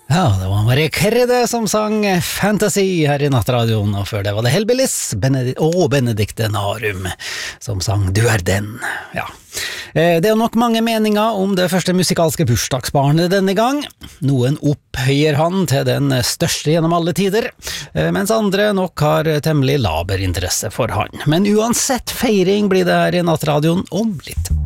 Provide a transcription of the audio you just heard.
Ja, det var Marie Kerrede som sang Fantasy her i Nattradioen, og før det var det Hellbillies og Benedikte Narum som sang Du er den. Ja. Det er nok mange meninger om det første musikalske bursdagsbarnet denne gang. Noen opphøyer han til den største gjennom alle tider, mens andre nok har temmelig laber interesse for han. Men uansett feiring blir det her i Nattradioen om litt.